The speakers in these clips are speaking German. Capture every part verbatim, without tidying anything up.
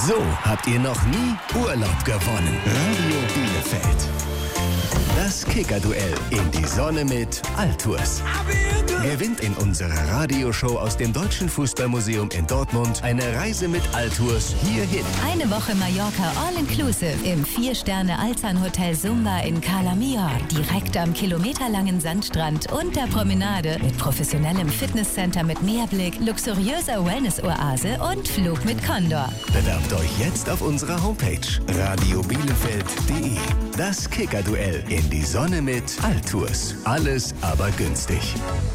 So habt ihr noch nie Urlaub gewonnen. Radio Bielefeld. Das Kicker-Duell in die Sonne mit Altours. Gewinnt in unserer Radioshow aus dem Deutschen Fußballmuseum in Dortmund eine Reise mit Altours hierhin. Eine Woche Mallorca All-Inclusive im vier-Sterne-Alzan-Hotel Sumba in Cala Millor. Direkt am kilometerlangen Sandstrand und der Promenade mit professionellem Fitnesscenter mit Meerblick, luxuriöser Wellness-Oase und Flug mit Condor. Bewerbt euch jetzt auf unserer Homepage radio bielefeld punkt de. Das Kicker-Duell in die Sonne mit Altours. Alles aber günstig.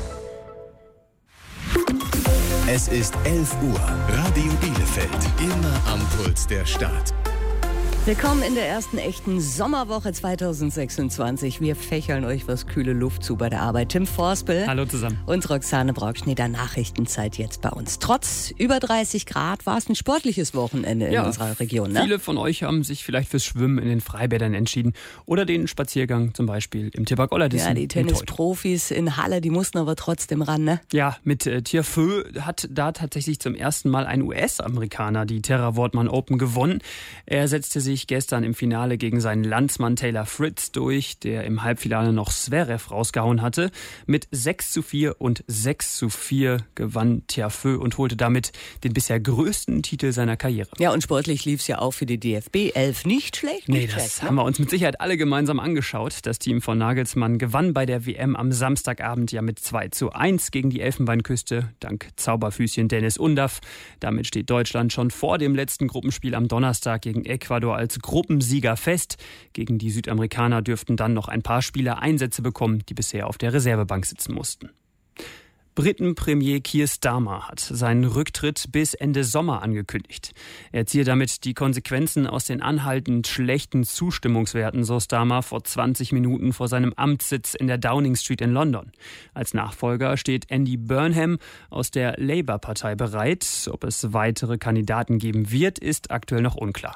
Es ist elf Uhr. Radio Bielefeld. Immer am Puls der Stadt. Willkommen in der ersten echten Sommerwoche zweitausendsechsundzwanzig. Wir fächeln euch was kühle Luft zu bei der Arbeit. Tim Forspel. Hallo zusammen. Und Roxane Brockschneider. Nachrichtenzeit jetzt bei uns. Trotz über dreißig Grad war es ein sportliches Wochenende in ja, unserer Region. Ne? Viele von euch haben sich vielleicht fürs Schwimmen in den Freibädern entschieden. Oder den Spaziergang zum Beispiel im Tierpark-Ollerdissen. Ja, die Tennisprofis in Halle, die mussten aber trotzdem ran, ne? Ja, mit äh, Tiafoe hat da tatsächlich zum ersten Mal ein U S-Amerikaner die Terra Wortmann Open gewonnen. Er setzte sich gestern im Finale gegen seinen Landsmann Taylor Fritz durch, der im Halbfinale noch Zverev rausgehauen hatte. Mit sechs zu vier und sechs zu vier gewann Tiafoe und holte damit den bisher größten Titel seiner Karriere. Ja, und sportlich lief es ja auch für die D F B elf nicht schlecht. Nicht nee, das schlecht, ne? haben wir uns mit Sicherheit alle gemeinsam angeschaut. Das Team von Nagelsmann gewann bei der W M am Samstagabend ja mit zwei zu eins gegen die Elfenbeinküste, dank Zauberfüßchen Dennis Undaff. Damit steht Deutschland schon vor dem letzten Gruppenspiel am Donnerstag gegen Ecuador als Gruppensieger fest. Gegen die Südamerikaner dürften dann noch ein paar Spieler Einsätze bekommen, die bisher auf der Reservebank sitzen mussten. Briten-Premier Keir Starmer hat seinen Rücktritt bis Ende Sommer angekündigt. Er ziehe damit die Konsequenzen aus den anhaltend schlechten Zustimmungswerten, so Starmer vor zwanzig Minuten vor seinem Amtssitz in der Downing Street in London. Als Nachfolger steht Andy Burnham aus der Labour-Partei bereit. Ob es weitere Kandidaten geben wird, ist aktuell noch unklar.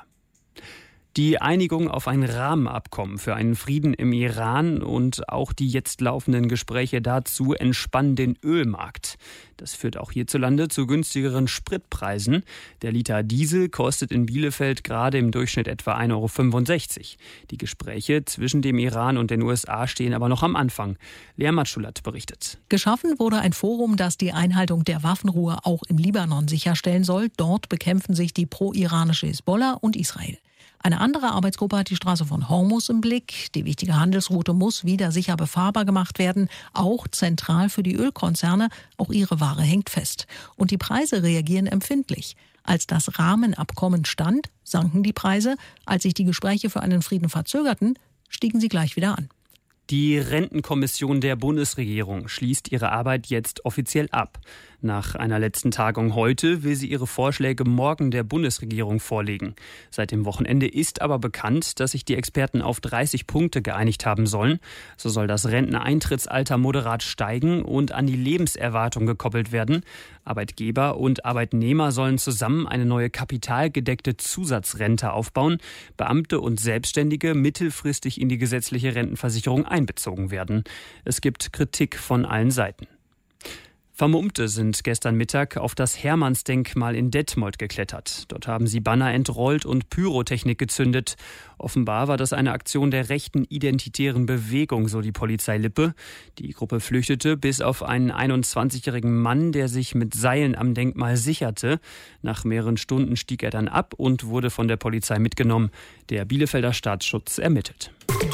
Die Einigung auf ein Rahmenabkommen für einen Frieden im Iran und auch die jetzt laufenden Gespräche dazu entspannen den Ölmarkt. Das führt auch hierzulande zu günstigeren Spritpreisen. Der Liter Diesel kostet in Bielefeld gerade im Durchschnitt etwa ein Euro fünfundsechzig. Die Gespräche zwischen dem Iran und den U S A stehen aber noch am Anfang. Lea Matschulat berichtet. Geschaffen wurde ein Forum, das die Einhaltung der Waffenruhe auch im Libanon sicherstellen soll. Dort bekämpfen sich die pro-iranische Hisbollah und Israel. Eine andere Arbeitsgruppe hat die Straße von Hormuz im Blick. Die wichtige Handelsroute muss wieder sicher befahrbar gemacht werden, auch zentral für die Ölkonzerne. Auch ihre Ware hängt fest. Und die Preise reagieren empfindlich. Als das Rahmenabkommen stand, sanken die Preise. Als sich die Gespräche für einen Frieden verzögerten, stiegen sie gleich wieder an. Die Rentenkommission der Bundesregierung schließt ihre Arbeit jetzt offiziell ab. Nach einer letzten Tagung heute will sie ihre Vorschläge morgen der Bundesregierung vorlegen. Seit dem Wochenende ist aber bekannt, dass sich die Experten auf dreißig Punkte geeinigt haben sollen. So soll das Renteneintrittsalter moderat steigen und an die Lebenserwartung gekoppelt werden. Arbeitgeber und Arbeitnehmer sollen zusammen eine neue kapitalgedeckte Zusatzrente aufbauen. Beamte und Selbstständige mittelfristig in die gesetzliche Rentenversicherung einbezogen werden. Es gibt Kritik von allen Seiten. Vermummte sind gestern Mittag auf das Hermannsdenkmal in Detmold geklettert. Dort haben sie Banner entrollt und Pyrotechnik gezündet. Offenbar war das eine Aktion der rechten identitären Bewegung, so die Polizei Lippe. Die Gruppe flüchtete bis auf einen einundzwanzigjährigen Mann, der sich mit Seilen am Denkmal sicherte. Nach mehreren Stunden stieg er dann ab und wurde von der Polizei mitgenommen. Der Bielefelder Staatsschutz ermittelt.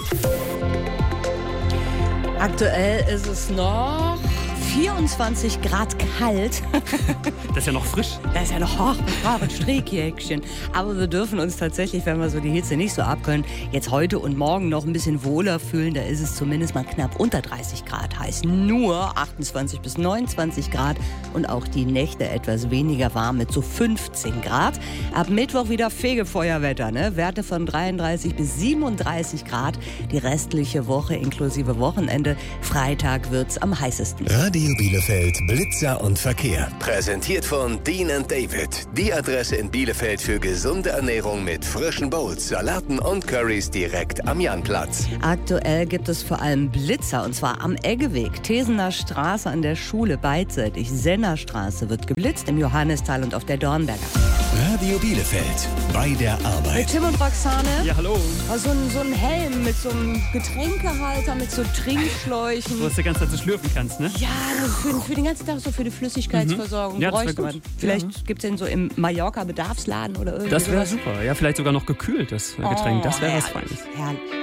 Aktuell ist es noch vierundzwanzig Grad kalt. Das ist ja noch frisch. Das ist ja noch hoch, ein Strickjäckchen. Aber wir dürfen uns tatsächlich, wenn wir so die Hitze nicht so abkönnen, jetzt heute und morgen noch ein bisschen wohler fühlen. Da ist es zumindest mal knapp unter dreißig Grad heiß. Nur achtundzwanzig bis neunundzwanzig Grad und auch die Nächte etwas weniger warm mit so fünfzehn Grad. Ab Mittwoch wieder Fegefeuerwetter, ne? Werte von dreiunddreißig bis siebenunddreißig Grad. Die restliche Woche inklusive Wochenende. Freitag wird's am heißesten. Radio Bielefeld Blitzer und Verkehr. Präsentiert von Dean and David. Die Adresse in Bielefeld für gesunde Ernährung mit frischen Bowls, Salaten und Currys direkt am Janplatz. Aktuell gibt es vor allem Blitzer, und zwar am Eggeweg, Tesener Straße an der Schule beidseitig. Sennerstraße wird geblitzt, im Johannistal und auf der Dornberger. Radio Bielefeld bei der Mit Arbeit. Tim und Roxane. Ja, hallo. So ein, so ein Helm mit so einem Getränkehalter, mit so Trinkschläuchen. Wo du die ganze Zeit so schlürfen kannst, ne? Ja, für, für den ganzen Tag so für die Flüssigkeitsversorgung Mhm. Ja, das wär bräuchte man. gut. Vielleicht Ja. gibt es den so im Mallorca-Bedarfsladen oder irgendwie Das wäre sowas. super. Ja, vielleicht sogar noch gekühlt, das äh, Getränk. Oh, das wäre was herrlich, Feines. herrlich.